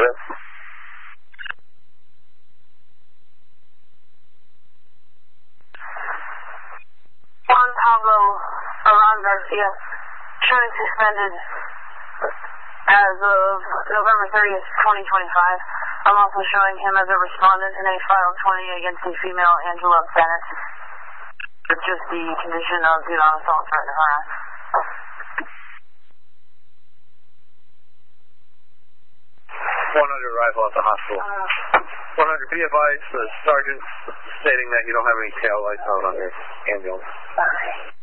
bit. Juan Pablo Aron Garcia, showing suspended as of November 30th, 2025. I'm also showing him as a respondent in a file 20 against the female Angela Bennett. With just the condition of do not assault, threaten, or harass. 100 arrival at the hospital. 100, be advised, the sergeant stating that you don't have any tail lights out on your ambulance. Okay.